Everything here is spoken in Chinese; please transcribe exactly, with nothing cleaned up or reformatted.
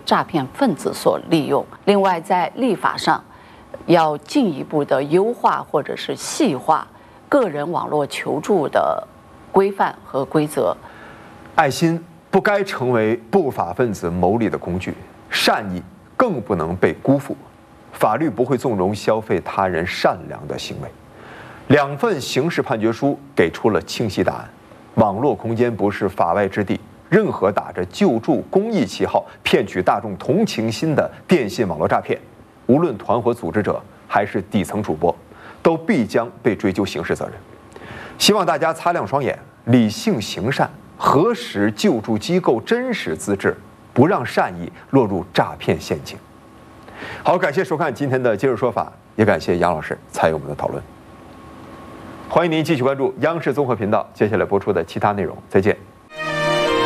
诈骗分子所利用。另外，在立法上要进一步的优化或者是细化个人网络求助的规范和规则。 爱心不该成为不法分子谋利的工具，善意更不能被辜负。法律不会纵容消费他人善良的行为。两份刑事判决书给出了清晰答案：网络空间不是法外之地，任何打着救助公益旗号骗取大众同情心的电信网络诈骗，无论团伙组织者还是底层主播，都必将被追究刑事责任。希望大家擦亮双眼，理性行善，核实救助机构真实资质，不让善意落入诈骗陷阱。好，感谢收看今天的今日说法，也感谢杨老师参与我们的讨论。欢迎您继续关注央视综合频道接下来播出的其他内容，再见。